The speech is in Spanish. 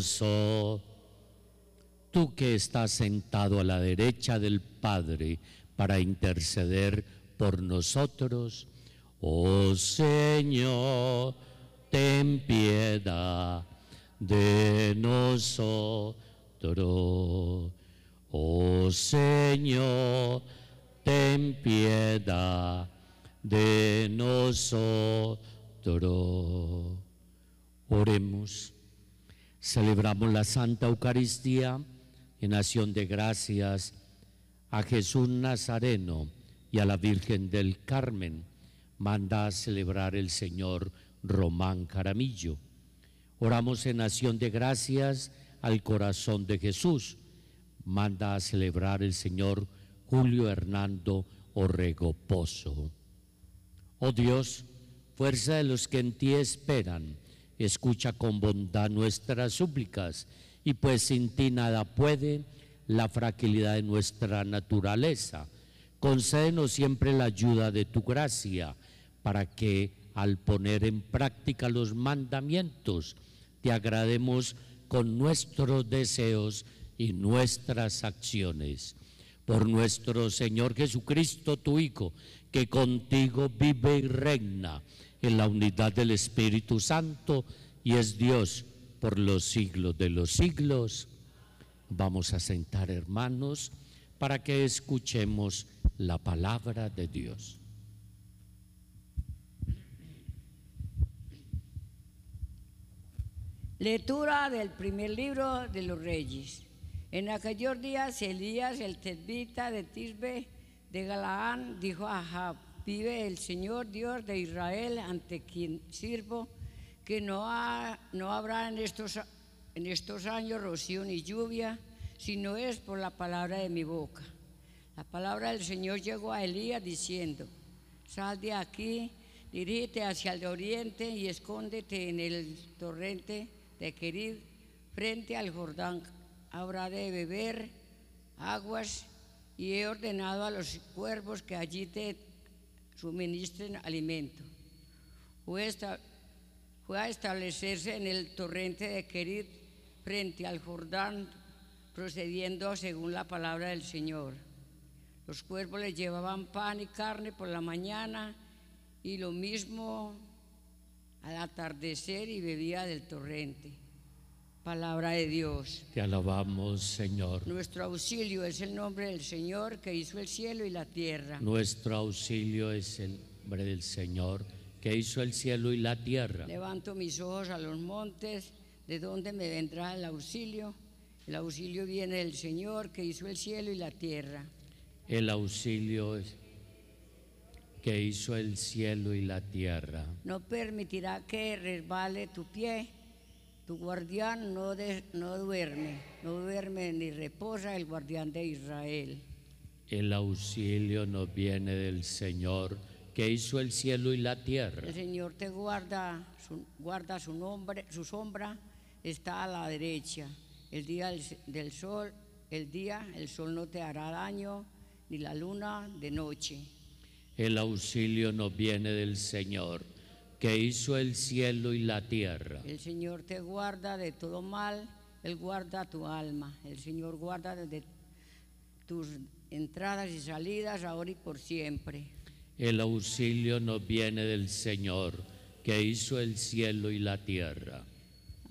Tú que estás sentado a la derecha del Padre para interceder por nosotros, oh Señor, ten piedad de nosotros. Oh Señor, ten piedad de nosotros. Oremos. Celebramos la Santa Eucaristía en acción de gracias a Jesús Nazareno y a la Virgen del Carmen. Manda a celebrar el Señor Román Jaramillo. Oramos en acción de gracias al corazón de Jesús. Manda a celebrar el Señor Julio Hernando Orrego Pozo. Oh Dios, fuerza de los que en ti esperan, escucha con bondad nuestras súplicas, y pues sin ti nada puede la fragilidad de nuestra naturaleza. Concédenos siempre la ayuda de tu gracia, para que al poner en práctica los mandamientos, te agrademos con nuestros deseos y nuestras acciones. Por nuestro Señor Jesucristo, tu Hijo, que contigo vive y reina en la unidad del Espíritu Santo y es Dios por los siglos de los siglos. Vamos a sentar, hermanos, para que escuchemos la palabra de Dios. Lectura del primer libro de los Reyes. En aquellos días Elías, el tesbita de Tisbe de Galaán, dijo a Ahab: vive el Señor Dios de Israel, ante quien sirvo, que no habrá en estos años rocío ni lluvia, sino es por la palabra de mi boca. La palabra del Señor llegó a Elías diciendo: sal de aquí, dirígete hacia el oriente y escóndete en el torrente de Querib, frente al Jordán. Habrá de beber aguas, y he ordenado a los cuervos que allí te suministren alimento. Fue a establecerse en el torrente de Querib, frente al Jordán, procediendo según la palabra del Señor. Los cuervos le llevaban pan y carne por la mañana, y lo mismo al atardecer, y bebía del torrente. Palabra de Dios. Te alabamos, Señor. Nuestro auxilio es el nombre del Señor, que hizo el cielo y la tierra. Nuestro auxilio es el nombre del Señor, que hizo el cielo y la tierra. Levanto mis ojos a los montes, ¿de dónde me vendrá el auxilio? El auxilio viene del Señor, que hizo el cielo y la tierra. El auxilio es que hizo el cielo y la tierra. No permitirá que resbale tu pie. Tu guardián no duerme ni reposa el guardián de Israel. El auxilio nos viene del Señor, que hizo el cielo y la tierra. El Señor te guarda su sombra está a la derecha. El sol no te hará daño, ni la luna de noche. El auxilio nos viene del Señor, que hizo el cielo y la tierra. El Señor te guarda de todo mal, Él guarda tu alma. El Señor guarda desde tus entradas y salidas, ahora y por siempre. El auxilio nos viene del Señor, que hizo el cielo y la tierra.